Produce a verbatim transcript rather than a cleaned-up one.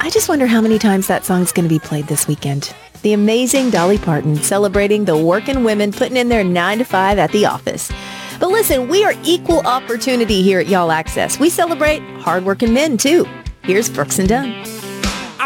I just wonder how many times that song's going to be played this weekend. The amazing Dolly Parton celebrating the working women putting in their nine to five at the office. But listen, we are equal opportunity here at Y'all Access. We celebrate hardworking men, too. Here's Brooks and Dunn.